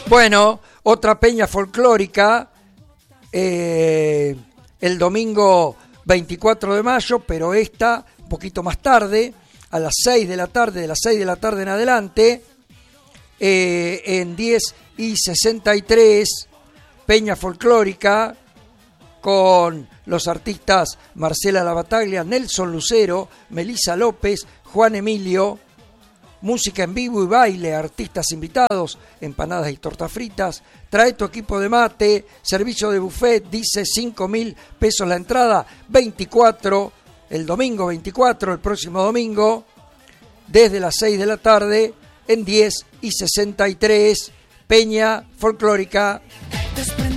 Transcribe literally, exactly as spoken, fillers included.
Bueno, otra peña folclórica, eh, el domingo veinticuatro de mayo, pero esta un poquito más tarde, a las seis de la tarde, de las seis de la tarde en adelante, eh, en diez y sesenta y tres, peña folclórica, con los artistas Marcela Labataglia, Nelson Lucero, Melissa López, Juan Emilio, música en vivo y baile, artistas invitados, empanadas y tortas fritas, trae tu equipo de mate, servicio de buffet, dice cinco mil pesos la entrada, veinticuatro, el domingo veinticuatro, el próximo domingo, desde las seis de la tarde, en diez y sesenta y tres, peña folclórica.